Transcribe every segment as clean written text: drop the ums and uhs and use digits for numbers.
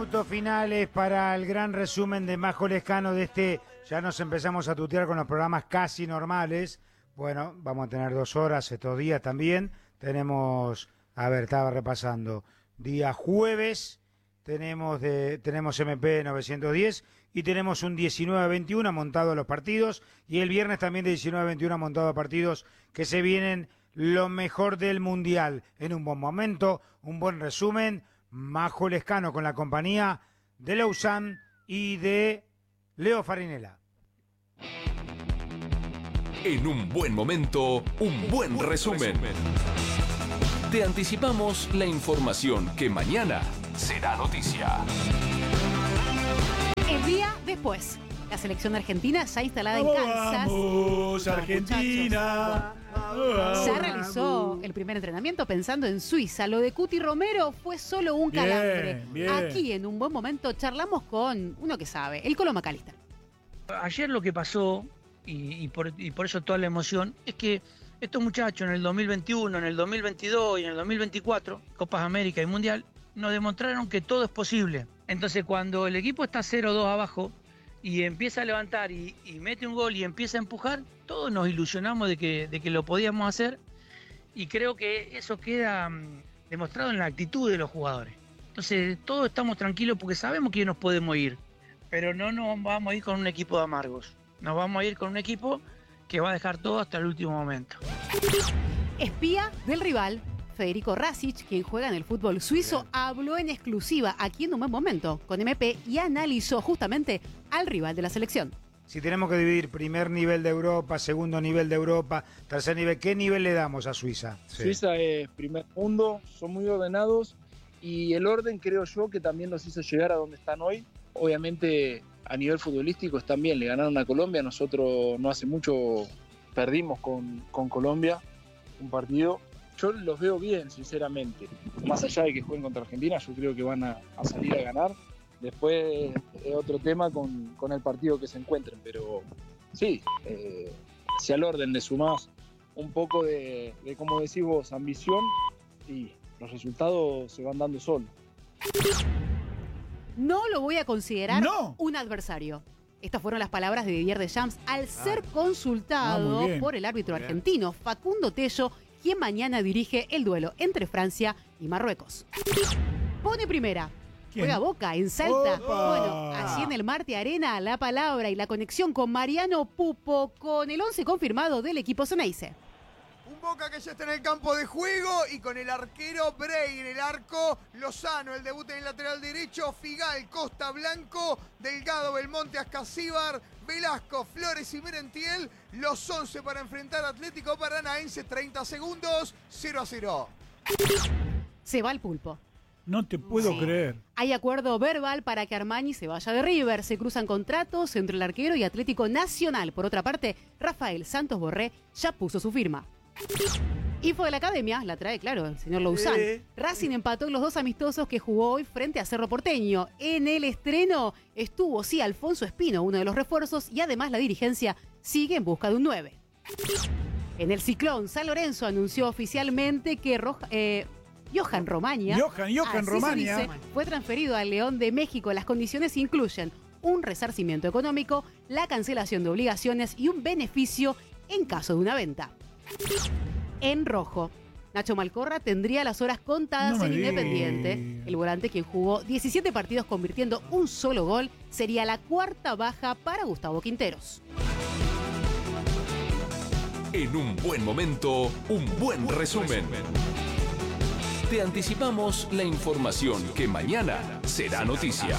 Minutos finales para el gran resumen de Majo Lescano de este. Ya nos empezamos a tutear con los programas casi normales. Bueno, vamos a tener 2 horas estos días también. Tenemos, a ver, estaba repasando. Día jueves tenemos MP 910 y tenemos un 19-21 montado a los partidos. Y el viernes también de 19-21 montado a partidos que se vienen lo mejor del Mundial. En un buen momento, un buen resumen. Majo Lescano con la compañía de Lausanne y de Leo Farinella. En un buen momento, un buen resumen. Te anticipamos la información que mañana será noticia. El día después, la selección argentina ya instalada en Kansas. ¡Vamos, Argentina! Ya realizó el primer entrenamiento pensando en Suiza. Lo de Cuti Romero fue solo un calambre. Bien. Aquí, en un buen momento, charlamos con uno que sabe, el Colo Macalister. Ayer lo que pasó, y por eso toda la emoción, es que estos muchachos en el 2021, en el 2022 y en el 2024, Copas América y Mundial, nos demostraron que todo es posible. Entonces, cuando el equipo está 0-2 abajo y empieza a levantar y mete un gol y empieza a empujar, todos nos ilusionamos de que lo podíamos hacer, y creo que eso queda demostrado en la actitud de los jugadores. Entonces todos estamos tranquilos porque sabemos que nos podemos ir, pero no nos vamos a ir con un equipo de amargos, nos vamos a ir con un equipo que va a dejar todo hasta el último momento. Espía del rival, Federico Rasic, quien juega en el fútbol suizo, habló en exclusiva aquí en un buen momento con MP y analizó justamente al rival de la selección. Si tenemos que dividir primer nivel de Europa, segundo nivel de Europa, tercer nivel, ¿qué nivel le damos a Suiza? Sí. Suiza es primer mundo, son muy ordenados y el orden creo yo que también los hizo llegar a donde están hoy. Obviamente a nivel futbolístico están bien, le ganaron a Colombia, nosotros no hace mucho perdimos con Colombia un partido. Yo los veo bien, sinceramente. Más allá de que jueguen contra Argentina, yo creo que van a salir a ganar. Después es otro tema con el partido que se encuentren, pero sí, si al orden le sumás un poco de, como decís vos, ambición, y los resultados se van dando solos. No lo voy a considerar un adversario. Estas fueron las palabras de Didier Deschamps al ser consultado por el árbitro argentino Facundo Tello, quien mañana dirige el duelo entre Francia y Marruecos. Pone primera. ¿Quién? Juega Boca en Salta. ¡Opa! Bueno, allí en el Marte Arena, la palabra y la conexión con Mariano Pupo con el 11 confirmado del equipo Ceneice. Un Boca que ya está en el campo de juego y con el arquero Bray en el arco, Lozano, el debut en el lateral derecho, Figal, Costa, Blanco, Delgado, Belmonte, Ascasíbar, Velasco, Flores y Merentiel, los 11 para enfrentar a Atlético Paranaense, 30 segundos, 0-0. Se va el pulpo. No te puedo creer. Hay acuerdo verbal para que Armani se vaya de River. Se cruzan contratos entre el arquero y Atlético Nacional. Por otra parte, Rafael Santos Borré ya puso su firma. Info de la academia, la trae, claro, el señor Lausanne. Racing empató en los 2 amistosos que jugó hoy frente a Cerro Porteño. En el estreno estuvo, sí, Alfonso Espino, uno de los refuerzos, y además la dirigencia sigue en busca de un 9. En el Ciclón, San Lorenzo anunció oficialmente que Johan Romaña, Johan Romaña, se dice, fue transferido al León de México. Las condiciones incluyen un resarcimiento económico, la cancelación de obligaciones y un beneficio en caso de una venta. En rojo, Nacho Malcorra tendría las horas contadas en Independiente. El volante, quien jugó 17 partidos convirtiendo un solo gol, sería la 4ª baja para Gustavo Quinteros. En un buen momento, un buen resumen. Te anticipamos la información que mañana será noticia.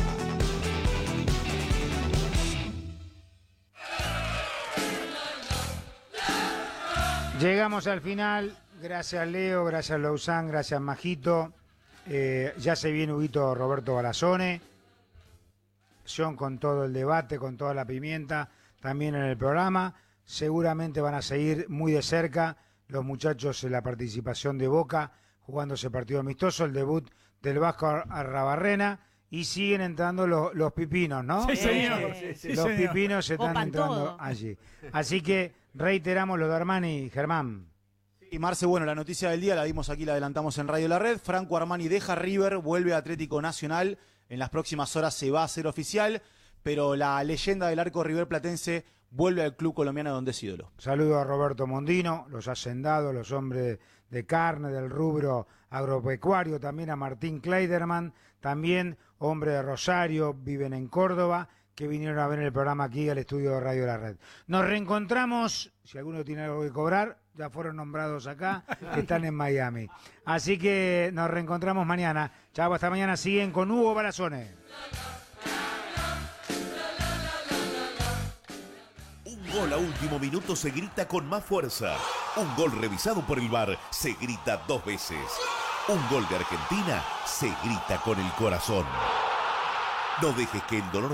Llegamos al final. Gracias Leo, gracias Lausanne, gracias Majito. Ya se viene Huguito Roberto Balazone. John con todo el debate, con toda la pimienta, también en el programa. Seguramente van a seguir muy de cerca los muchachos en la participación de Boca, jugando ese partido amistoso, el debut del Vasco Arrabarrena, y siguen entrando los pipinos, ¿no? Sí, señor. Los pipinos están Copan entrando todo. allí. Así que reiteramos lo de Armani, Germán. Y Marce, bueno, la noticia del día la dimos aquí, la adelantamos en Radio La Red. Franco Armani deja River, vuelve a Atlético Nacional. en las próximas horas se va a hacer oficial, pero la leyenda del arco riverplatense vuelve al club colombiano donde es ídolo. Saludo a Roberto Mondino, los hacendados, los hombres de carne del rubro agropecuario, también a Martín Kleiderman, también hombre de Rosario, viven en Córdoba, que vinieron a ver el programa aquí al estudio de Radio La Red. Nos reencontramos, si alguno tiene algo que cobrar, ya fueron nombrados acá, que están en Miami. Así que nos reencontramos mañana. Chau, hasta mañana. Siguen con Hugo Barazone. Un gol a último minuto se grita con más fuerza. Un gol revisado por el VAR se grita 2 veces. Un gol de Argentina se grita con el corazón. No dejes que el dolor